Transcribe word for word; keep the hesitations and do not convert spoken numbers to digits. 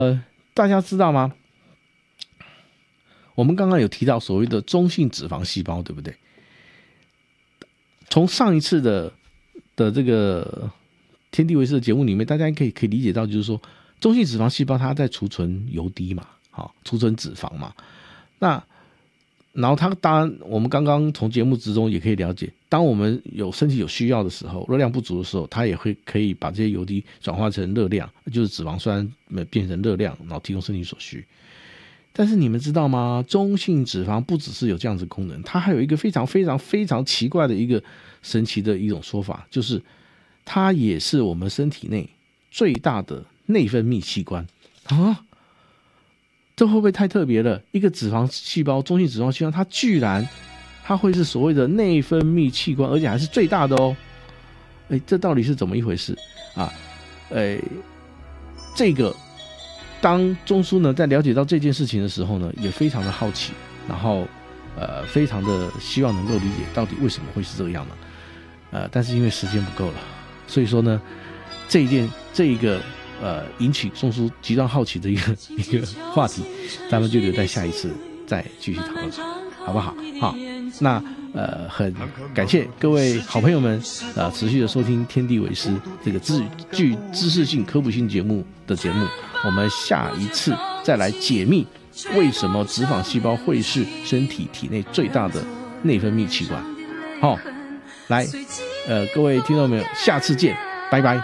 呃，大家知道吗？我们刚刚有提到所谓的中性脂肪细胞，对不对？从上一次的的这个天地为师的节目里面，大家可以可以理解到，就是说中性脂肪细胞它在储存油滴嘛，好，储存脂肪嘛。那然后它当然，我们刚刚从节目之中也可以了解，当我们有身体有需要的时候，热量不足的时候，它也会可以把这些油滴转化成热量，就是脂肪酸变成热量，然后提供身体所需。但是你们知道吗？中性脂肪不只是有这样子功能，它还有一个非常非常非常奇怪的一个神奇的一种说法，就是它也是我们身体内最大的内分泌器官啊！这会不会太特别了？一个脂肪细胞，中性脂肪细胞，它居然它会是所谓的内分泌器官，而且还是最大的哦！哎，这到底是怎么一回事啊？哎，这个当中枢呢在了解到这件事情的时候呢，也非常的好奇，然后呃，非常的希望能够理解到底为什么会是这个样呢？呃，但是因为时间不够了，所以说呢，这一件这一个。呃，引起中枢极端好奇的一个一个话题，咱们就留在下一次再继续讨论，好不好？好，那呃，很感谢各位好朋友们啊、呃，持续的收听天地为师这个知具知识性科普性节目的节目，我们下一次再来解密为什么脂肪细胞会是身体体内最大的内分泌器官。好，来，呃，各位听到没有？下次见，拜拜。